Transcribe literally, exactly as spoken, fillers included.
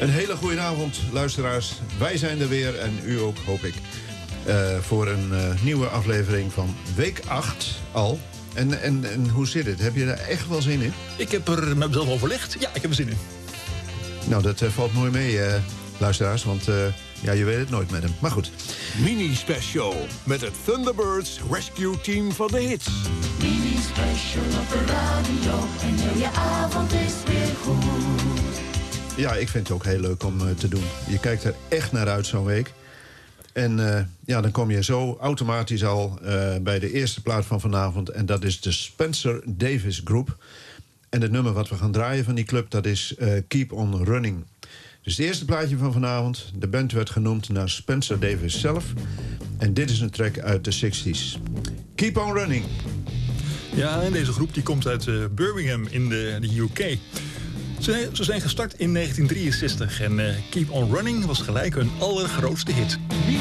Een hele goede avond, luisteraars. Wij zijn er weer en u ook, hoop ik. Uh, voor een uh, nieuwe aflevering van week acht al. En, en, en hoe zit het? Heb je er echt wel zin in? Ik heb er met mezelf overlegd. Ja, ik heb er zin in. Nou, dat uh, valt mooi mee, uh, luisteraars. Want uh, ja, je weet het nooit met hem. Maar goed. Mini-special met het Thunderbirds Rescue Team van de hits. Mini-special op de radio. En heel je avond is weer goed. Ja, ik vind het ook heel leuk om uh, te doen. Je kijkt er echt naar uit zo'n week. En uh, ja, dan kom je zo automatisch al uh, bij de eerste plaat van vanavond. En dat is de Spencer Davis Group. En het nummer wat we gaan draaien van die club, dat is uh, Keep On Running. Dus het eerste plaatje van vanavond. De band werd genoemd naar Spencer Davis zelf. En dit is een track uit de zestig's. Keep On Running. Ja, en deze groep die komt uit uh, Birmingham in de, de U K. Ze, ze zijn gestart in negentien drieënzestig en uh, Keep On Running was gelijk hun allergrootste hit.